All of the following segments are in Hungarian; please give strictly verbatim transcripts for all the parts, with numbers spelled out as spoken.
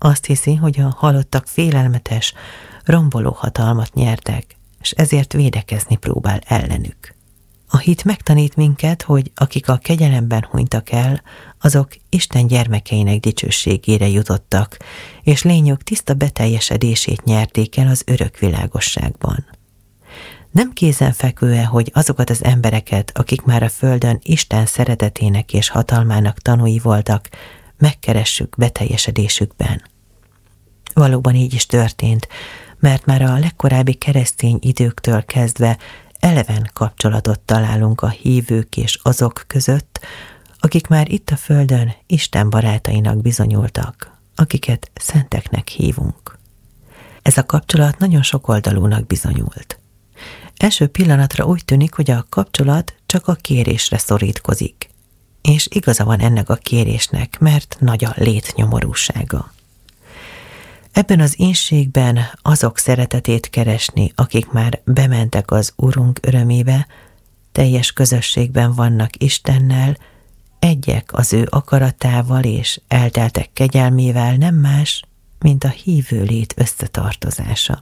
Azt hiszi, hogy a halottak félelmetes, romboló hatalmat nyertek, és ezért védekezni próbál ellenük. A hit megtanít minket, hogy akik a kegyelemben hunytak el, azok Isten gyermekeinek dicsőségére jutottak, és lényük tiszta beteljesedését nyerték el az örök világosságban. Nem kézenfekvő-e, hogy azokat az embereket, akik már a földön Isten szeretetének és hatalmának tanúi voltak, megkeressük beteljesedésükben? Valóban így is történt, mert már a legkorábbi keresztény időktől kezdve eleven kapcsolatot találunk a hívők és azok között, akik már itt a földön Isten barátainak bizonyultak, akiket szenteknek hívunk. Ez a kapcsolat nagyon sokoldalúnak bizonyult. Első pillanatra úgy tűnik, hogy a kapcsolat csak a kérésre szorítkozik, és igaza van ennek a kérésnek, mert nagy a létnyomorúsága. Ebben az énségben azok szeretetét keresni, akik már bementek az Urunk örömébe, teljes közösségben vannak Istennel, egyek az ő akaratával és elteltek kegyelmével, nem más, mint a hívő lét összetartozása.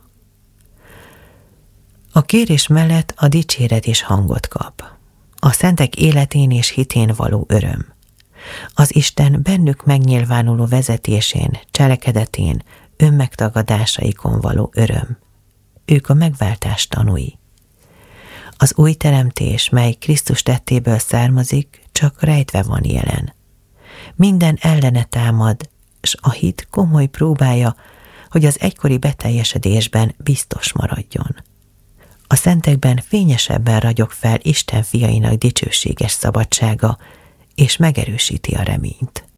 A kérés mellett a dicséret is hangot kap. A szentek életén és hitén való öröm. Az Isten bennük megnyilvánuló vezetésén, cselekedetén, önmegtagadásaikon való öröm. Ők a megváltás tanúi. Az új teremtés, mely Krisztus tettéből származik, csak rejtve van jelen. Minden ellene támad, s a hit komoly próbája, hogy az egykori beteljesedésben biztos maradjon. A szentekben fényesebben ragyog fel Isten fiainak dicsőséges szabadsága, és megerősíti a reményt.